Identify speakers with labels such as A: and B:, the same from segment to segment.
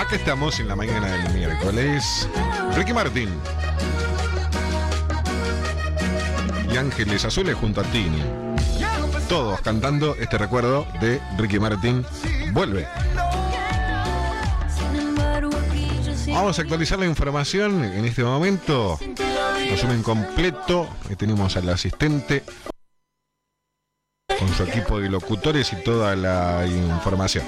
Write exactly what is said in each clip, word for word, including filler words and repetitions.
A: Acá estamos en la mañana del miércoles. Ricky Martin y Ángeles Azules junto a Tini. Todos cantando este recuerdo de Ricky Martin. Vuelve. Vamos a actualizar la información en este momento. Resumen completo. Que tenemos al asistente con su equipo de locutores y toda la información.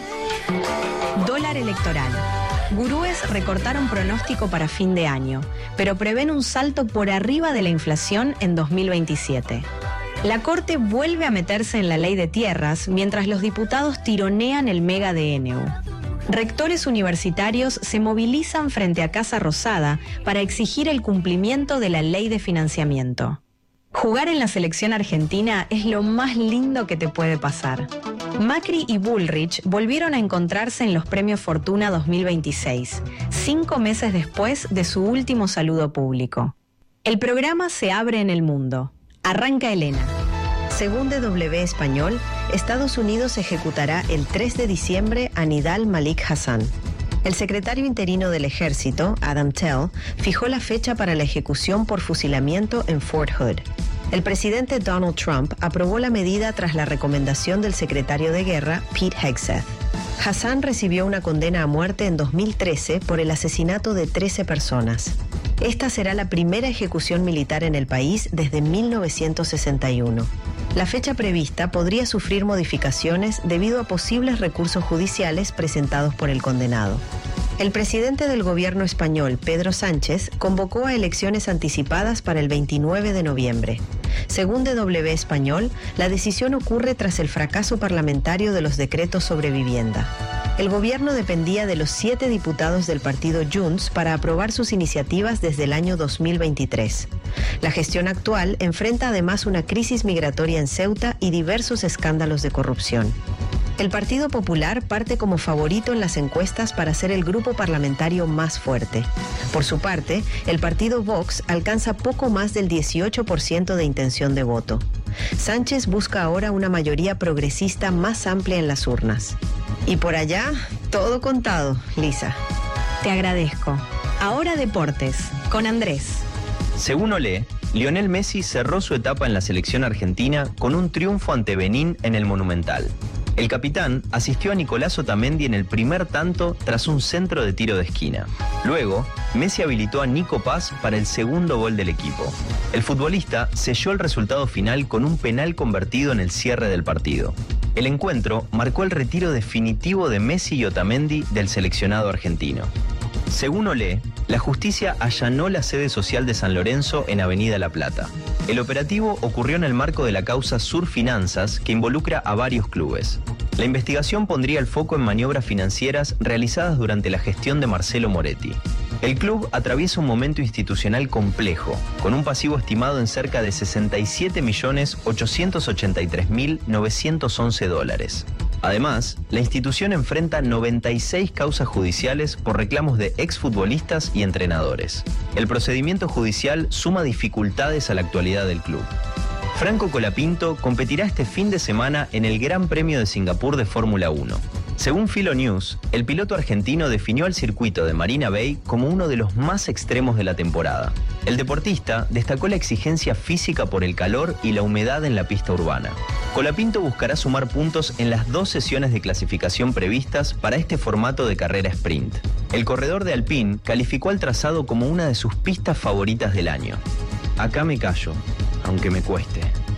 B: Dólar electoral. Gurúes recortaron pronóstico para fin de año, pero prevén un salto por arriba de la inflación en dos mil veintisiete. La Corte vuelve a meterse en la ley de tierras mientras los diputados tironean el mega D N U. Rectores universitarios se movilizan frente a Casa Rosada para exigir el cumplimiento de la ley de financiamiento. Jugar en la selección argentina es lo más lindo que te puede pasar. Macri y Bullrich volvieron a encontrarse en los Premios Fortuna dos mil veintiséis, cinco meses después de su último saludo público. El programa se abre en el mundo. Arranca Elena.
C: Según D W Español, Estados Unidos ejecutará el tres de diciembre a Nidal Malik Hasan. El secretario interino del Ejército, Adam Tell, fijó la fecha para la ejecución por fusilamiento en Fort Hood. El presidente Donald Trump aprobó la medida tras la recomendación del secretario de Guerra, Pete Hegseth. Hasan recibió una condena a muerte en dos mil trece por el asesinato de trece personas. Esta será la primera ejecución militar en el país desde mil novecientos sesenta y uno. La fecha prevista podría sufrir modificaciones debido a posibles recursos judiciales presentados por el condenado. El presidente del gobierno español, Pedro Sánchez, convocó a elecciones anticipadas para el veintinueve de noviembre. Según D W Español, la decisión ocurre tras el fracaso parlamentario de los decretos sobre vivienda. El gobierno dependía de los siete diputados del partido Junts para aprobar sus iniciativas desde el año dos mil veintitrés. La gestión actual enfrenta además una crisis migratoria en Ceuta y diversos escándalos de corrupción. El Partido Popular parte como favorito en las encuestas para ser el grupo parlamentario más fuerte. Por su parte, el partido Vox alcanza poco más del dieciocho por ciento de intención de voto. Sánchez busca ahora una mayoría progresista más amplia en las urnas. Y por allá, todo contado, Lisa.
B: Te agradezco. Ahora deportes, con Andrés.
D: Según Olé, Lionel Messi cerró su etapa en la selección argentina con un triunfo ante Benín en el Monumental. El capitán asistió a Nicolás Otamendi en el primer tanto tras un centro de tiro de esquina. Luego, Messi habilitó a Nico Paz para el segundo gol del equipo. El futbolista selló el resultado final con un penal convertido en el cierre del partido. El encuentro marcó el retiro definitivo de Messi y Otamendi del seleccionado argentino. Según Olé, la justicia allanó la sede social de San Lorenzo en Avenida La Plata. El operativo ocurrió en el marco de la causa Sur Finanzas, que involucra a varios clubes. La investigación pondría el foco en maniobras financieras realizadas durante la gestión de Marcelo Moretti. El club atraviesa un momento institucional complejo, con un pasivo estimado en cerca de sesenta y siete millones ochocientos ochenta y tres mil novecientos once dólares. Además, la institución enfrenta noventa y seis causas judiciales por reclamos de exfutbolistas y entrenadores. El procedimiento judicial suma dificultades a la actualidad del club. Franco Colapinto competirá este fin de semana en el Gran Premio de Singapur de Fórmula uno. Según Filo News, el piloto argentino definió al circuito de Marina Bay como uno de los más extremos de la temporada. El deportista destacó la exigencia física por el calor y la humedad en la pista urbana. Colapinto buscará sumar puntos en las dos sesiones de clasificación previstas para este formato de carrera sprint. El corredor de Alpine calificó al trazado como una de sus pistas favoritas del año. Acá me callo, aunque me cueste.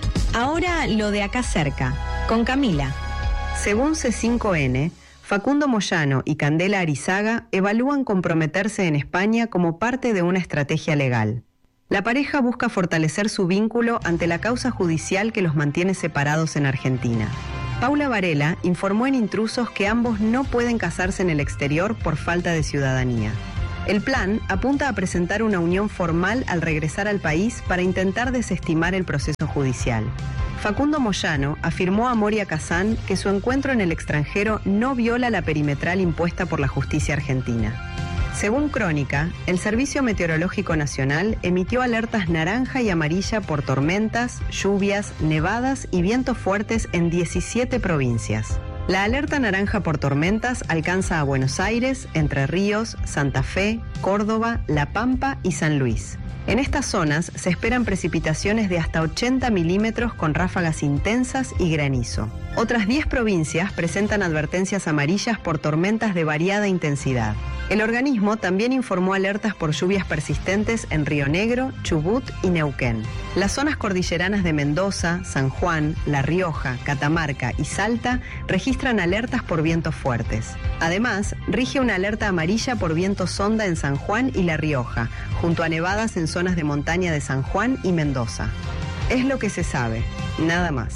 B: Ahora lo de acá cerca, con Camila.
C: Según C cinco N, Facundo Moyano y Candela Arizaga evalúan comprometerse en España como parte de una estrategia legal. La pareja busca fortalecer su vínculo ante la causa judicial que los mantiene separados en Argentina. Paula Varela informó en Intrusos que ambos no pueden casarse en el exterior por falta de ciudadanía. El plan apunta a presentar una unión formal al regresar al país para intentar desestimar el proceso judicial. Facundo Moyano afirmó a Moria Kazán que su encuentro en el extranjero no viola la perimetral impuesta por la justicia argentina. Según Crónica, el Servicio Meteorológico Nacional emitió alertas naranja y amarilla por tormentas, lluvias, nevadas y vientos fuertes en diecisiete provincias. La alerta naranja por tormentas alcanza a Buenos Aires, Entre Ríos, Santa Fe, Córdoba, La Pampa y San Luis. En estas zonas se esperan precipitaciones de hasta ochenta milímetros con ráfagas intensas y granizo. Otras diez provincias presentan advertencias amarillas por tormentas de variada intensidad. El organismo también informó alertas por lluvias persistentes en Río Negro, Chubut y Neuquén. Las zonas cordilleranas de Mendoza, San Juan, La Rioja, Catamarca y Salta registran alertas por vientos fuertes. Además, rige una alerta amarilla por viento sonda en San Juan y La Rioja, junto a nevadas en zonas de montaña de San Juan y Mendoza. Es lo que se sabe, nada más.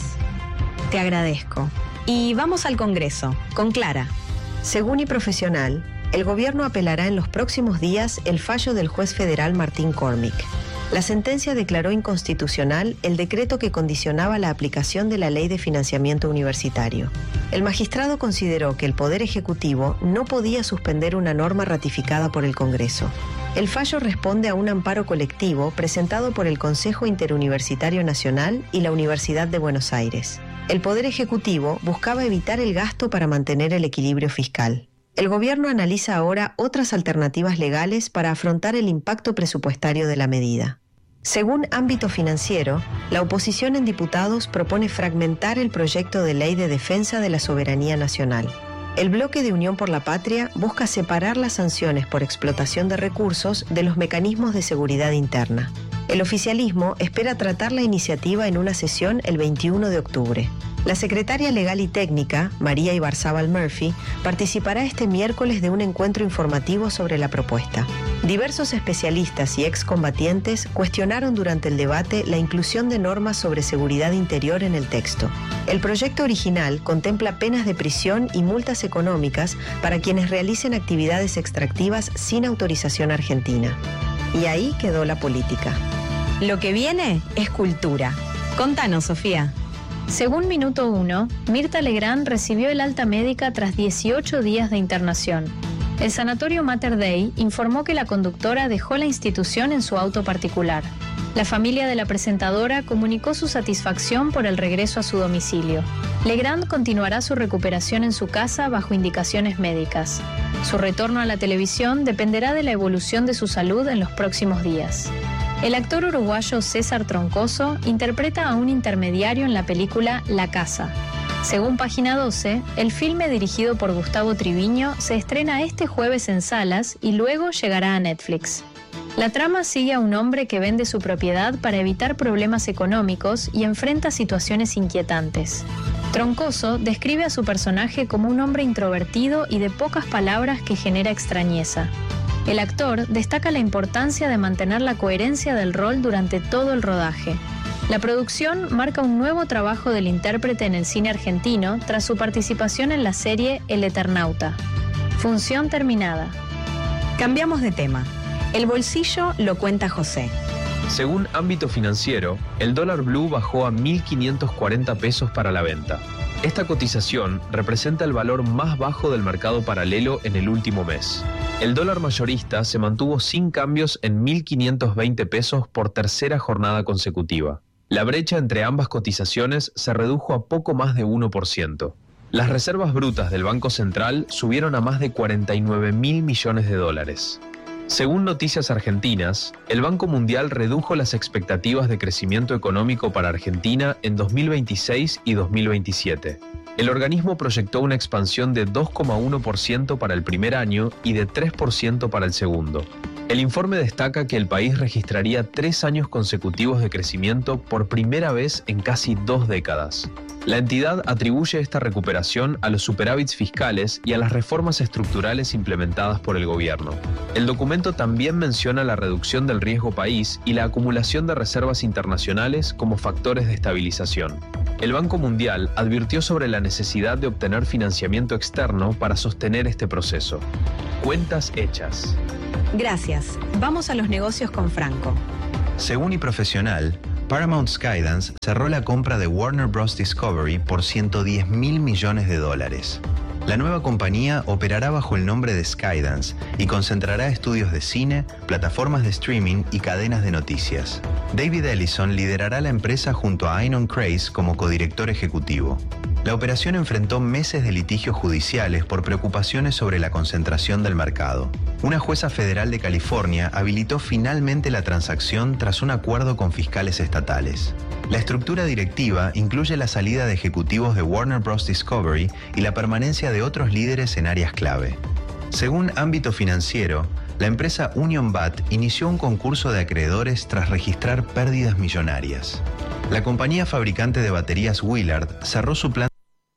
B: Te agradezco. Y vamos al Congreso, con Clara.
C: Según iProfesional, el gobierno apelará en los próximos días el fallo del juez federal Martín Cormick. La sentencia declaró inconstitucional el decreto que condicionaba la aplicación de la Ley de Financiamiento Universitario. El magistrado consideró que el Poder Ejecutivo no podía suspender una norma ratificada por el Congreso. El fallo responde a un amparo colectivo presentado por el Consejo Interuniversitario Nacional y la Universidad de Buenos Aires. El Poder Ejecutivo buscaba evitar el gasto para mantener el equilibrio fiscal. El gobierno analiza ahora otras alternativas legales para afrontar el impacto presupuestario de la medida. Según Ámbito Financiero, la oposición en diputados propone fragmentar el proyecto de ley de defensa de la soberanía nacional. El bloque de Unión por la Patria busca separar las sanciones por explotación de recursos de los mecanismos de seguridad interna. El oficialismo espera tratar la iniciativa en una sesión el veintiuno de octubre. La secretaria legal y técnica, María Ibarzábal Murphy, participará este miércoles de un encuentro informativo sobre la propuesta. Diversos especialistas y excombatientes cuestionaron durante el debate la inclusión de normas sobre seguridad interior en el texto. El proyecto original contempla penas de prisión y multas económicas para quienes realicen actividades extractivas sin autorización argentina. Y ahí quedó la política.
B: Lo que viene es cultura. Contanos, Sofía.
E: Según Minuto uno, Mirta Legrand recibió el alta médica tras dieciocho días de internación. El sanatorio Mater Dei informó que la conductora dejó la institución en su auto particular. La familia de la presentadora comunicó su satisfacción por el regreso a su domicilio. Legrand continuará su recuperación en su casa bajo indicaciones médicas. Su retorno a la televisión dependerá de la evolución de su salud en los próximos días. El actor uruguayo César Troncoso interpreta a un intermediario en la película La Casa. Según Página doce, el filme dirigido por Gustavo Triviño se estrena este jueves en salas y luego llegará a Netflix. La trama sigue a un hombre que vende su propiedad para evitar problemas económicos y enfrenta situaciones inquietantes. Troncoso describe a su personaje como un hombre introvertido y de pocas palabras que genera extrañeza. El actor destaca la importancia de mantener la coherencia del rol durante todo el rodaje. La producción marca un nuevo trabajo del intérprete en el cine argentino tras su participación en la serie El Eternauta. Función terminada.
B: Cambiamos de tema. El bolsillo lo cuenta José.
F: Según Ámbito Financiero, el dólar blue bajó a mil quinientos cuarenta pesos para la venta. Esta cotización representa el valor más bajo del mercado paralelo en el último mes. El dólar mayorista se mantuvo sin cambios en mil quinientos veinte pesos por tercera jornada consecutiva. La brecha entre ambas cotizaciones se redujo a poco más de uno por ciento. Las reservas brutas del Banco Central subieron a más de cuarenta y nueve mil millones de dólares. Según Noticias Argentinas, el Banco Mundial redujo las expectativas de crecimiento económico para Argentina en dos mil veintiséis y dos mil veintisiete. El organismo proyectó una expansión de dos coma uno por ciento para el primer año y de tres por ciento para el segundo. El informe destaca que el país registraría tres años consecutivos de crecimiento por primera vez en casi dos décadas. La entidad atribuye esta recuperación a los superávits fiscales y a las reformas estructurales implementadas por el gobierno. El documento también menciona la reducción del riesgo país y la acumulación de reservas internacionales como factores de estabilización. El Banco Mundial advirtió sobre la necesidad de obtener financiamiento externo para sostener este proceso. Cuentas hechas.
B: Gracias. Vamos a los negocios con Franco.
G: Según iProfesional, Paramount Skydance cerró la compra de Warner Bros. Discovery por ciento diez mil millones de dólares. La nueva compañía operará bajo el nombre de Skydance y concentrará estudios de cine, plataformas de streaming y cadenas de noticias. David Ellison liderará la empresa junto a Einon Kreis como codirector ejecutivo. La operación enfrentó meses de litigios judiciales por preocupaciones sobre la concentración del mercado. Una jueza federal de California habilitó finalmente la transacción tras un acuerdo con fiscales estatales. La estructura directiva incluye la salida de ejecutivos de Warner Bros. Discovery y la permanencia de otros líderes en áreas clave. Según Ámbito Financiero, la empresa Union B A T inició un concurso de acreedores tras registrar pérdidas millonarias. La compañía fabricante de baterías Willard cerró su planta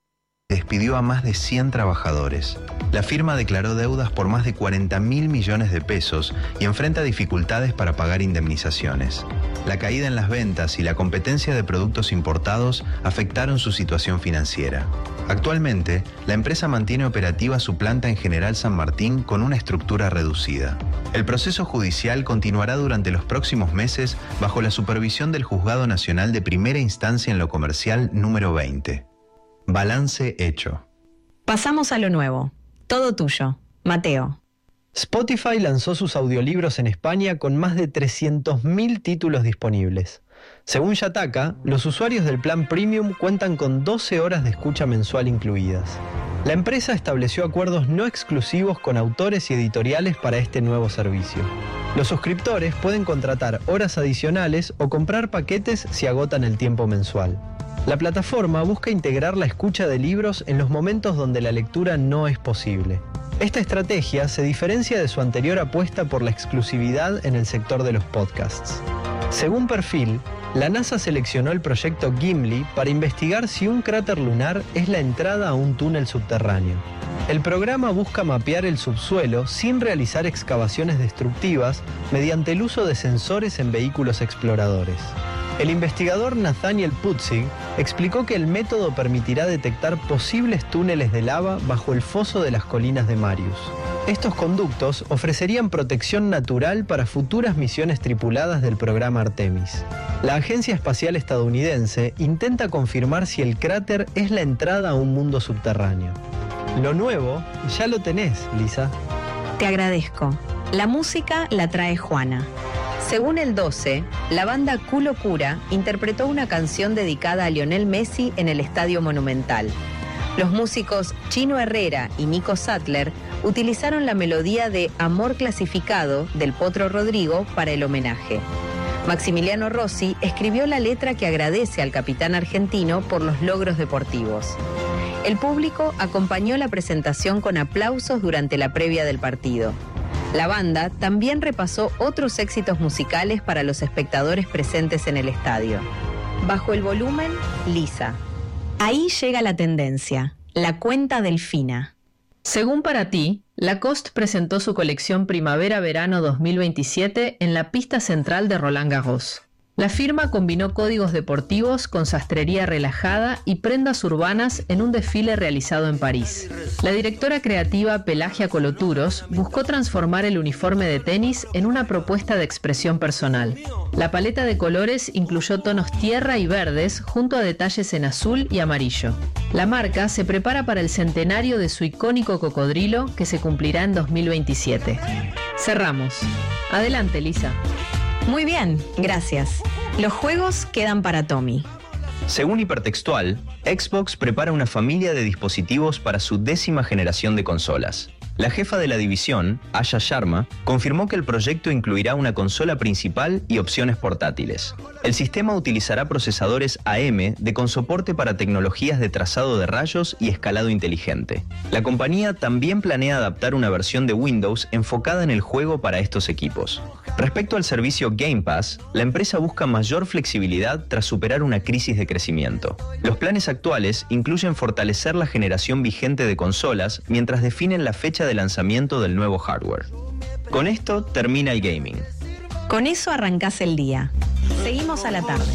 G: y despidió a más de cien trabajadores. La firma declaró deudas por más de cuarenta mil millones de pesos y enfrenta dificultades para pagar indemnizaciones. La caída en las ventas y la competencia de productos importados afectaron su situación financiera. Actualmente, la empresa mantiene operativa su planta en General San Martín con una estructura reducida. El proceso judicial continuará durante los próximos meses bajo la supervisión del Juzgado Nacional de Primera Instancia en lo Comercial número veinte. Balance hecho.
B: Pasamos a lo nuevo. Todo tuyo, Mateo.
H: Spotify lanzó sus audiolibros en España con más de trescientos mil títulos disponibles. Según Yataka, los usuarios del plan Premium cuentan con doce horas de escucha mensual incluidas. La empresa estableció acuerdos no exclusivos con autores y editoriales para este nuevo servicio. Los suscriptores pueden contratar horas adicionales o comprar paquetes si agotan el tiempo mensual. La plataforma busca integrar la escucha de libros en los momentos donde la lectura no es posible. Esta estrategia se diferencia de su anterior apuesta por la exclusividad en el sector de los podcasts. Según Perfil, la NASA seleccionó el proyecto Gimli para investigar si un cráter lunar es la entrada a un túnel subterráneo. El programa busca mapear el subsuelo sin realizar excavaciones destructivas mediante el uso de sensores en vehículos exploradores. El investigador Nathaniel Putzig explicó que el método permitirá detectar posibles túneles de lava bajo el foso de las colinas de Marius. Estos conductos ofrecerían protección natural para futuras misiones tripuladas del programa Artemis. La Agencia Espacial Estadounidense intenta confirmar si el cráter es la entrada a un mundo subterráneo. Lo nuevo ya lo tenés, Lisa.
B: Te agradezco. La música la trae Juana. Según el doce, la banda Culo Cura interpretó una canción dedicada a Lionel Messi en el Estadio Monumental. Los músicos Chino Herrera y Nico Sattler utilizaron la melodía de Amor Clasificado del Potro Rodrigo para el homenaje. Maximiliano Rossi escribió la letra que agradece al capitán argentino por los logros deportivos. El público acompañó la presentación con aplausos durante la previa del partido. La banda también repasó otros éxitos musicales para los espectadores presentes en el estadio. Bajo el volumen, Lisa. Ahí llega la tendencia, la cuenta delfina.
E: Según Para Ti, Lacoste presentó su colección Primavera-Verano dos mil veintisiete en la pista central de Roland Garros. La firma combinó códigos deportivos con sastrería relajada y prendas urbanas en un desfile realizado en París. La directora creativa Pelagia Coloturos buscó transformar el uniforme de tenis en una propuesta de expresión personal. La paleta de colores incluyó tonos tierra y verdes junto a detalles en azul y amarillo. La marca se prepara para el centenario de su icónico cocodrilo que se cumplirá en dos mil veintisiete. Cerramos. Adelante, Lisa.
B: Muy bien, gracias. Los juegos quedan para Tommy.
D: Según Hipertextual, Xbox prepara una familia de dispositivos para su décima generación de consolas. La jefa de la división, Asha Sharma, confirmó que el proyecto incluirá una consola principal y opciones portátiles. El sistema utilizará procesadores A M de con soporte para tecnologías de trazado de rayos y escalado inteligente. La compañía también planea adaptar una versión de Windows enfocada en el juego para estos equipos. Respecto al servicio Game Pass, la empresa busca mayor flexibilidad tras superar una crisis de crecimiento. Los planes actuales incluyen fortalecer la generación vigente de consolas mientras definen la fecha de lanzamiento del nuevo hardware. Con esto termina el gaming.
B: Con eso arrancás el día. Seguimos a la tarde.